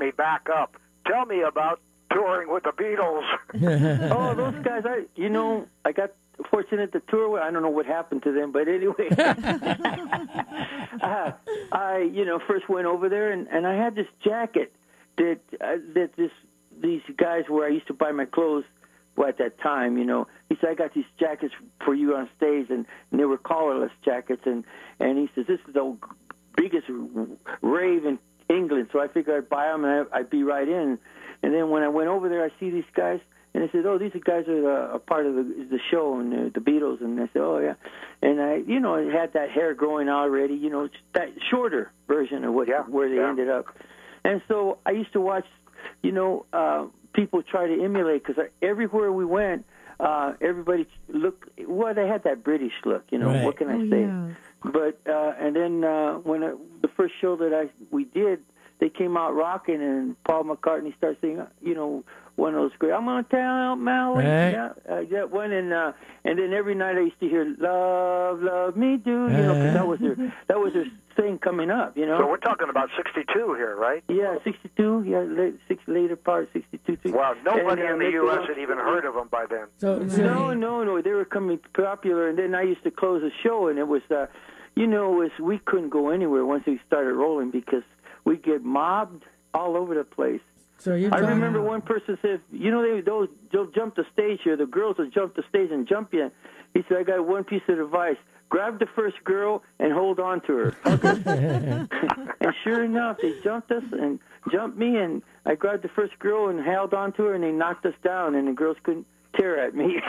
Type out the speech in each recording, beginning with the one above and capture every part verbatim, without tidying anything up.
me back up. Tell me about touring with the Beatles. Oh, those guys, I you know, I got fortunate to tour with. I don't know what happened to them, but anyway. uh, I, you know, first went over there, and, and I had this jacket that uh, that this these guys where I used to buy my clothes well, at that time, you know. He said, I got these jackets for you on stage, and, and they were collarless jackets, and, and he says, this is the biggest rave in England, so I figured I'd buy them, and I'd be right in. And then when I went over there, I see these guys, and I said, oh, these guys are the, a part of the, the show, and the, the Beatles. And I said, oh, yeah. And I, you know, I had that hair growing already, you know, that shorter version of what yeah, where they yeah. ended up. And so I used to watch, you know, uh, people try to emulate, because everywhere we went, uh, everybody looked, well, they had that British look, you know, right. what can I Oh, say? yeah. But, uh, and then uh, when I, the first show that I we did, they came out rocking, and Paul McCartney started singing, you know, one of those great, I'm on town, Maui. Right. Yeah, uh, that one, and uh, and then every night I used to hear "Love, Love Me Do," you know, because that was their that was their thing coming up, you know. So we're talking about sixty-two here, right? Yeah, sixty-two. Yeah, late, six later part sixty-two. Wow, nobody and, uh, in the make U S the- had even heard of them by then. So, so No, no, no. They were coming popular, and then I used to close the show, and it was, uh, you know, it was, we couldn't go anywhere once we started rolling because we'd get mobbed all over the place. so you're I talking, remember one person said, you know, they, those, they'll jump the stage here. The girls will jump the stage and jump you. He said, I got one piece of advice. Grab the first girl and hold on to her. And sure enough, they jumped us and jumped me, and I grabbed the first girl and held on to her, and they knocked us down, and the girls couldn't tear at me.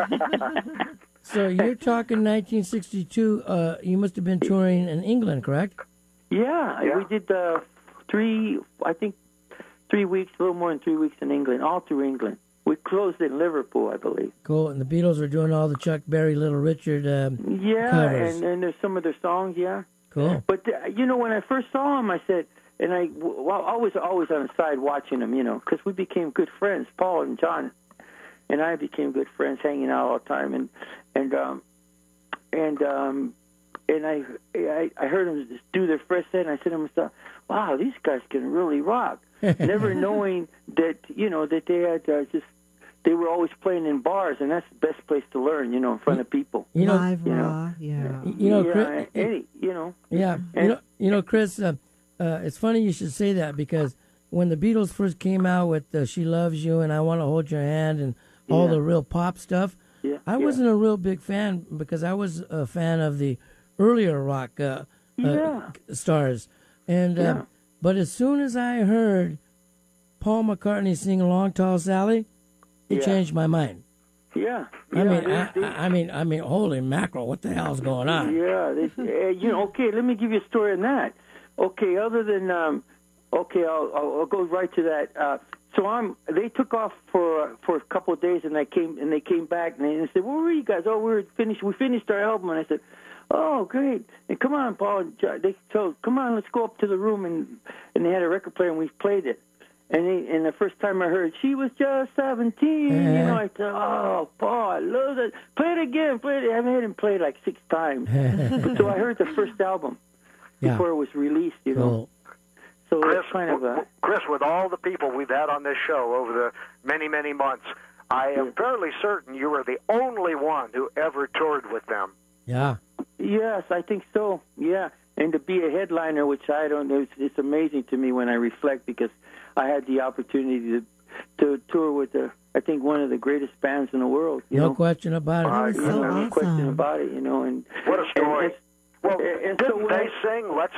so you're talking nineteen sixty-two. Uh, you must have been touring in England, correct? yeah, Yeah. we did uh, three, I think, three weeks, a little more than three weeks in England, all through England. We closed in Liverpool, I believe. Cool. And the Beatles were doing all the Chuck Berry, Little Richard. Um, Yeah, Covers. and, and there's some of their songs, yeah. cool. But, uh, you know, when I first saw him, I said, and I, well, I was always on the side watching him, you know, because we became good friends, Paul and John, and I became good friends, hanging out all the time, and and um, and um, and I, I I heard them just do their first set, and I said to myself, wow, these guys can really rock. Never knowing that, you know, that they had uh, just, they were always playing in bars, and that's the best place to learn, you know, in front of people. You know, Live you know, raw, yeah. you know, yeah, Chris, any, you know. yeah, you know, you know, Chris. Uh, uh, it's funny you should say that because when the Beatles first came out with uh, "She Loves You" and "I Want to Hold Your Hand" and all Yeah. the real pop stuff, Yeah, I yeah. wasn't a real big fan because I was a fan of the earlier rock uh, Yeah. uh, stars. And uh, Yeah. but as soon as I heard Paul McCartney sing "Long Tall Sally," it Yeah. changed my mind. Yeah. I yeah, mean, they- I, they- I mean, I mean, holy mackerel! What the hell's going on? Yeah, they, uh, you know. Okay, let me give you a story on that. Okay, other than um, okay, I'll, I'll, I'll go right to that. Uh, so I'm. They took off for uh, for a couple of days, and I came and they came back and they said, "Where were you guys?" Oh, we were finished. We finished our album, and I said, "Oh, great!" And come on, Paul. And John, they told, "Come on, let's go up to the room," and and they had a record player, and we played it. And they, and the first time I heard, she was just seventeen, you know, I said, oh, Paul, I love it. Play it again, play it. I haven't heard him play it like six times. But so I heard the first album Yeah. before it was released, you know. Cool. So Chris, it's kind of a... Chris, with all the people we've had on this show over the many, many months, I am fairly certain you were the only one who ever toured with them. Yeah. Yes, I think so, yeah. And to be a headliner, which I don't know, it's, it's amazing to me when I reflect because I had the opportunity to to tour with, the, I think, one of the greatest bands in the world. You No know? question about it. Uh, was so no awesome. question about it, you know. And What a story. And, Well, and, and didn't so when they I- sing Let's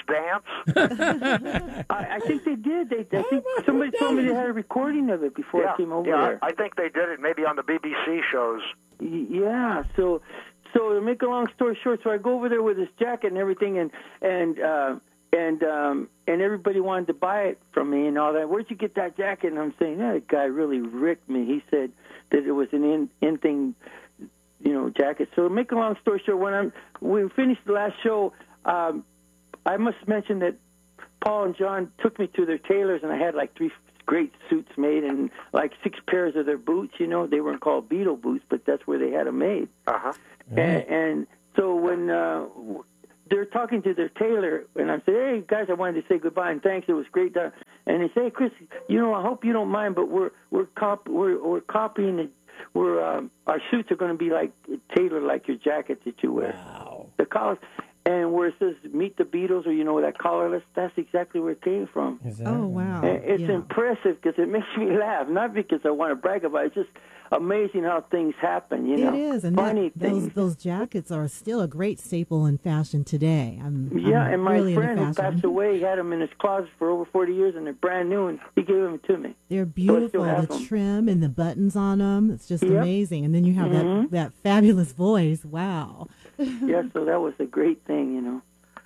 Dance? I, I think they did. They, I think somebody told me they had a recording of it before yeah, I came over yeah there. I, I think they did it maybe on the B B C shows. Y- Yeah, so so to make a long story short, so I go over there with this jacket and everything, and and uh, and um, and everybody wanted to buy it from me and all that. Where'd you get that jacket? And I'm saying, that guy really ripped me. He said that it was an in, in thing, you know, jacket. So to make a long story short, when I'm we finished the last show, um, I must mention that Paul and John took me to their tailors, and I had like three great suits made and like six pairs of their boots. You know, they weren't called Beatle boots, but that's where they had them made. Uh-huh. And, and so when uh, they're talking to their tailor, and I'm saying, "Hey guys, I wanted to say goodbye and thanks. It was great." To... and they say, Chris, you know, I hope you don't mind, but we're we're cop we're we're copying the we're um, our suits are going to be like tailored like your jacket that you wear. Wow. The collars, and where it says "Meet the Beatles" or you know that collarless, that's exactly where it came from. Exactly. Oh, wow. And it's Yeah. impressive because it makes me laugh, not because I want to brag about it. It's just amazing how things happen, you know. It is, and funny that, those things. those jackets are still a great staple in fashion today. I'm, Yeah, I'm and my really friend into who fashion. passed away had them in his closet for over forty years, and they're brand new, and he gave them to me. They're So I still beautiful. have The them. trim and the buttons on them, it's just Yep. amazing. And then you have Mhm. that, that fabulous voice. Wow. Yeah, so that was a great thing, you know.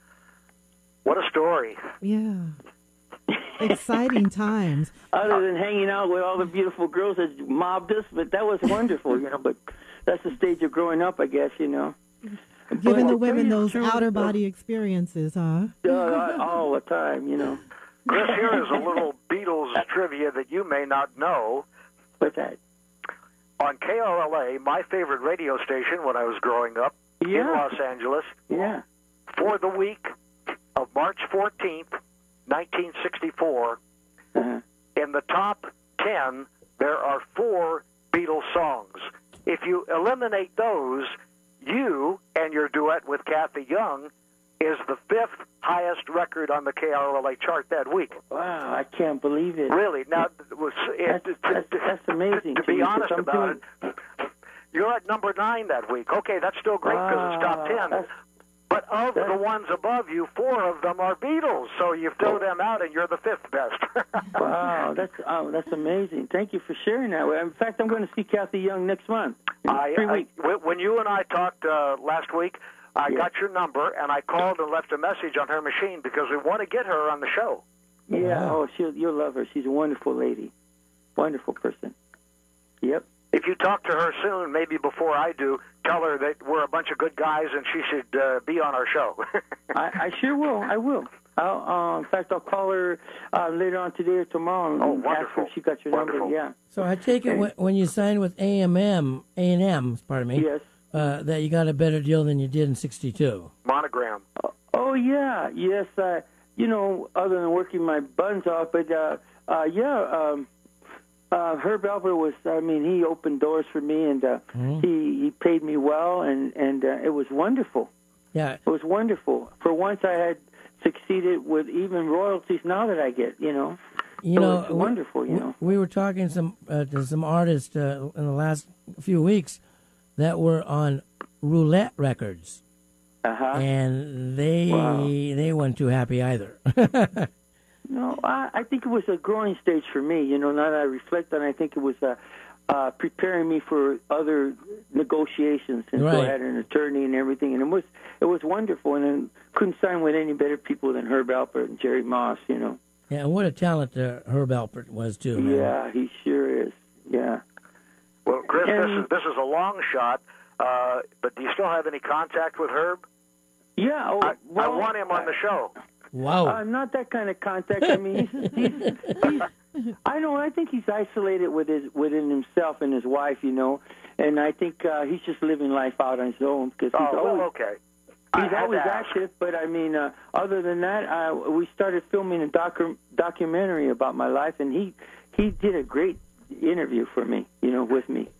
What a story. Yeah. Exciting times. Other than hanging out with all the beautiful girls that mobbed us, but that was wonderful, you know. But that's the stage of growing up, I guess, you know. Giving But the women I'll tell those you the outer truth, body experiences, huh? uh, all the time, you know. Chris, here is a little Beatles trivia that you may not know. What's that? On K R L A, my favorite radio station when I was growing up in Yeah. Los Angeles, Yeah. for the week of March fourteenth, nineteen sixty-four, Uh-huh. in the top ten, there are four Beatles songs. If you eliminate those, you and your duet with Kathy Young is the fifth highest record on the K R L A chart that week. Wow, I can't believe it. Really? Now, it was, it, That's, that's, that's amazing. to, to be me, 'cause honest I'm about doing, it, you're at number nine that week. Okay, that's still great because it's top Wow, ten. that's- But of the that's- ones above you, four of them are Beatles. So you throw them out, and you're the fifth best. Wow, that's oh, that's amazing. Thank you for sharing that. In fact, I'm going to see Kathy Young next month. in I, three I, weeks. when you and I talked uh, last week, I Yeah. got your number, and I called and left a message on her machine because we want to get her on the show. Yeah, Wow. oh, she'll, you'll love her. She's a wonderful lady, wonderful person. Yep. If you talk to her soon, maybe before I do, tell her that we're a bunch of good guys and she should uh, be on our show. I, I sure will. I will. I'll, uh, in fact, I'll call her uh, later on today or tomorrow and Oh, ask wonderful. her if she got your Wonderful. number. Yeah. So I take it when, when you signed with A and M, A and M, pardon me, Yes. uh, that you got a better deal than you did in sixty-two. Monogram. Oh yeah, yes. Uh, you know, other than working my buns off, but uh, uh, yeah, um, uh, Herb Alpert was. I mean, he opened doors for me, and uh, Mhm. he he paid me well, and and uh, it was wonderful. Yeah. It was wonderful. For once, I had succeeded with even royalties. Now that I get, you know, You so know, it's wonderful. You we, know, we were talking some uh, to some artists uh, in the last few weeks that were on Roulette Records, uh huh. and they Wow. they weren't too happy either. No, I, I think it was a growing stage for me. You know, now that I reflect on it, I think it was uh, uh, preparing me for other negotiations. And so Right. I had an attorney and everything, and it was it was wonderful. And then couldn't sign with any better people than Herb Alpert and Jerry Moss. You know. Yeah, and what a talent uh, Herb Alpert was too, man. Yeah, he sure is. Yeah. Well, Chris, this And- is this is a long shot, uh, but do you still have any contact with Herb? Yeah. Oh, I, well, I want him on the show. Wow. Uh, not that kind of contact. I mean, he's, he's, he's, I know. I think he's isolated with his within himself and his wife. You know, and I think uh, he's just living life out on his own because he's Oh, always well, okay. I he's had always to ask. active. But I mean, uh, other than that, uh, we started filming a docu- documentary about my life, and he he did a great interview for me. You know, with me.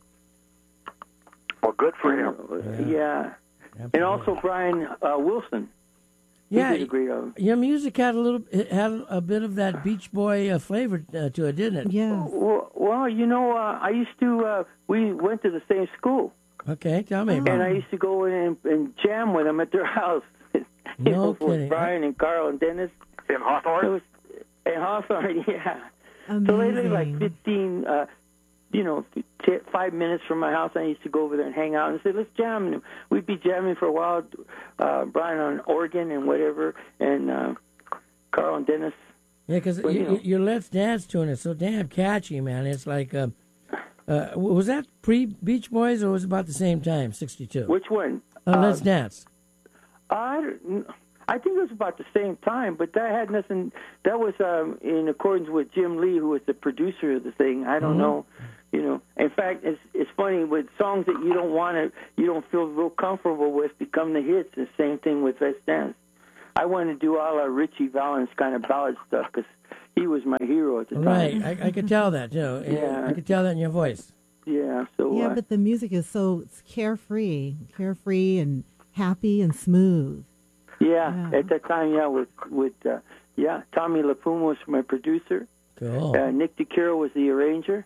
Well, good for You him. know, yeah. And also Brian uh, Wilson. Yeah, he did a great uh, your music had a little, it had a bit of that Beach Boy uh, flavor uh, to it, didn't it? Yes. Well, well, you know, uh, I used to. Uh, we went to the same school, Okay, tell me about and I it. used to go in and, and jam with them at their house. you No know, with kidding. Brian and Carl and Dennis. In It Hawthorne? was in Hawthorne, yeah. Amazing. So they lived like fifteen, uh, you know, t- five minutes from my house. I used to go over there and hang out and say, let's jam. And we'd be jamming for a while. Uh, Brian on organ and whatever, and uh, Carl and Dennis. Yeah, because Well, you know. your Let's Dance tune is so damn catchy, man. It's like, uh, uh, was that pre Beach Boys or was it about the same time, sixty-two? Which one? Uh, Let's Uh, Dance. I, don't- I think it was about the same time, but that had nothing. That was um, in accordance with Jim Lee, who was the producer of the thing. I don't Mhm. know, you know. In fact, it's it's funny with songs that you don't want to, you don't feel real comfortable with, become the hits. The same thing with Let's Dance. I wanted to do all our Richie Valens kind of ballad stuff because, he was my hero at the time. Right, I, I could tell that too. Yeah. I could tell that in your voice. Yeah. So. Yeah, uh, but the music is so it's carefree, carefree and happy and smooth. Yeah, Yeah. at that time, yeah, with with uh, yeah, Tommy LaPuma was my producer. Cool. Uh, Nick DiCaro was the arranger,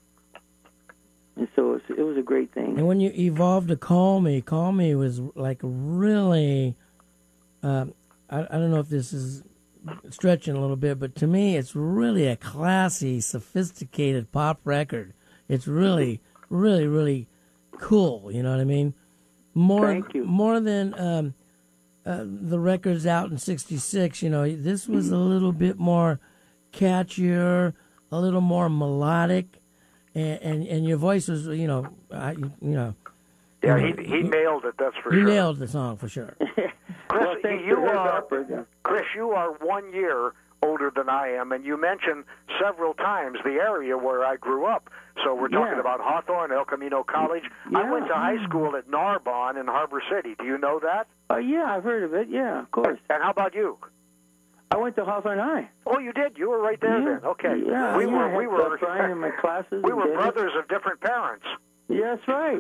and so it was, it was a great thing. And when you evolved to Call Me, Call Me was like really, um, I, I don't know if this is stretching a little bit, but to me it's really a classy, sophisticated pop record. It's really, really, really cool, you know what I mean? More, Thank you. more than um, uh, the records out in sixty-six, you know, this was a little bit more catchier, a little more melodic. And, and and your voice was, you know, I, you know. Yeah, you know, he he nailed it. That's for you sure. nailed the song for sure. Chris, Well, thanks you to Herb are Alpert, yeah. Chris, you are one year older than I am, and you mentioned several times the area where I grew up. So we're talking Yeah. about Hawthorne, El Camino College. I Yeah. went to high school at Narbonne in Harbor City. Do you know that? Oh yeah, I've heard of it. Yeah, of course. And how about you? I went to Hawthorne High. Oh, you did. You were right there Yeah. then. Okay. Yeah, we yeah, were I we had were Brian in my classes. we and were Dennis. brothers of different parents. Yeah, that's right.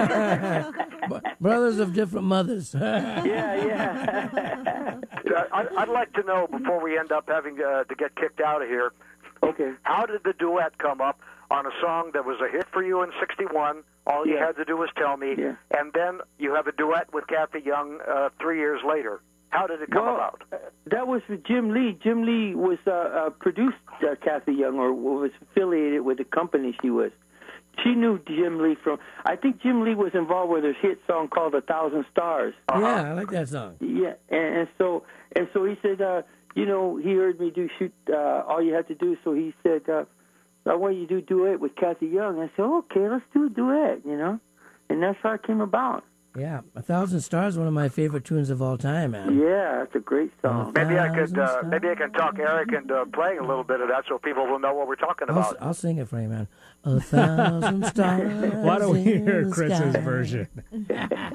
Brothers of different mothers. yeah, yeah. Uh, I- I'd like to know before we end up having uh, to get kicked out of here. Okay. How did the duet come up on a song that was a hit for you in sixty-one? All you Yeah. had to do was tell me. Yeah. And then you have a duet with Kathy Young uh, three years later. How did it come well, about? uh, that was with Jim Lee. Jim Lee was uh, uh, produced uh, Kathy Young, or was affiliated with the company she was. She knew Jim Lee from. I think Jim Lee was involved with his hit song called "A Thousand Stars." Yeah, I like that song. Yeah, and, and so and so he said, uh, you know, he heard me do shoot. Uh, all you had to do. So he said, uh, I want you to do duet with Kathy Young. I said, okay, let's do a duet. You know, and that's how it came about. Yeah, A Thousand Stars, one of my favorite tunes of all time, man. Yeah, that's a great song. Maybe I could uh, Thousand maybe I can talk Eric into playing a little bit of that so people will know what we're talking I'll, about. I'll sing it for you, man. A thousand stars. Why don't we in hear the Chris's sky. version?